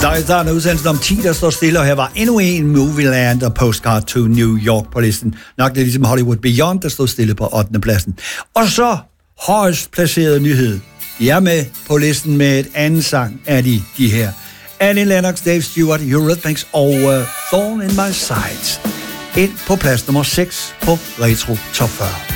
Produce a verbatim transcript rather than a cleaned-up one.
Der, der er en udsendelse om ti, der står stille, og her var endnu en Movieland og Postcard to New York på listen. Nok det er ligesom Hollywood Beyond, der stod stille på ottende pladsen. Og så højst placeret nyhed. De er med på listen med et andet sang af de, de her. Annie Lennox, Dave Stewart, Eurythmics og uh, Thorn in My Side. Ind på plads nummer seks på Retro Top fyrre.